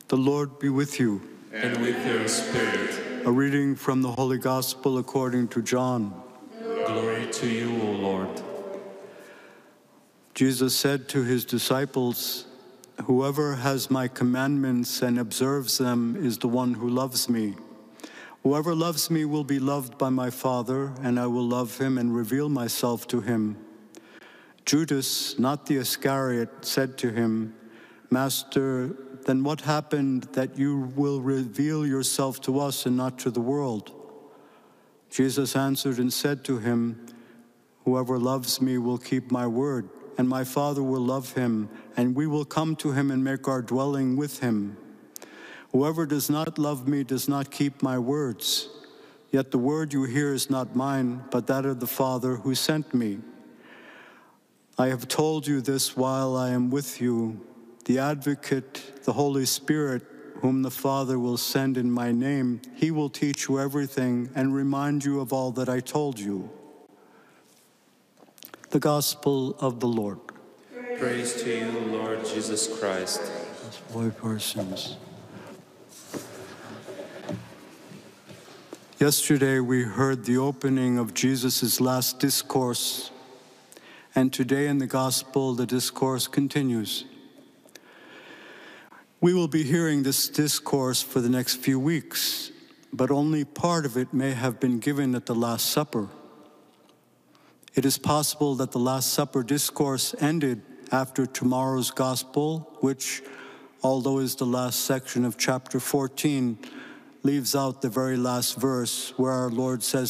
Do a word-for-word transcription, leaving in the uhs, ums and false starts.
The Lord be with you. And with your spirit. A reading from the Holy Gospel according to John. Glory to you, O Lord. Jesus said to his disciples, "Whoever has my commandments and observes them is the one who loves me. Whoever loves me will be loved by my Father, and I will love him and reveal myself to him." Judas, not the Iscariot, said to him, "Master, then what happened that you will reveal yourself to us and not to the world?" Jesus answered and said to him, "Whoever loves me will keep my word, and my Father will love him, and we will come to him and make our dwelling with him. Whoever does not love me does not keep my words. Yet the word you hear is not mine, but that of the Father who sent me. I have told you this while I am with you. The Advocate, the Holy Spirit, whom the Father will send in my name, he will teach you everything and remind you of all that I told you." The Gospel of the Lord. Praise to you, Lord Jesus Christ. Let's avoid our sins. Yesterday we heard the opening of Jesus' last discourse, and today in the Gospel the discourse continues. We will be hearing this discourse for the next few weeks, but only part of it may have been given at the Last Supper. It is possible that the Last Supper discourse ended after tomorrow's Gospel, which, although is the last section of chapter fourteen, leaves out the very last verse where our Lord says